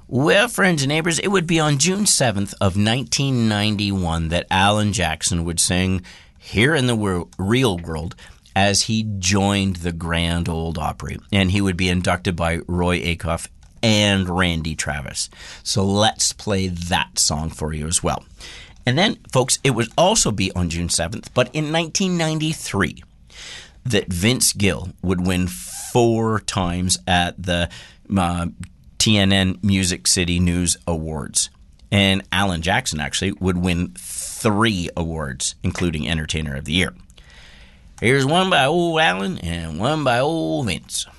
Well, friends and neighbors, it would be on June 7th of 1991 that Alan Jackson would sing Here in the Real World as he joined the Grand Ole Opry. And he would be inducted by Roy Acuff and Randy Travis. So let's play that song for you as well. And then, folks, it would also be on June 7th, but in 1993, that Vince Gill would win 4 times at the TNN Music City News Awards. And Alan Jackson actually would win 3 awards, including Entertainer of the Year. Here's one by old Alan and one by old Vince.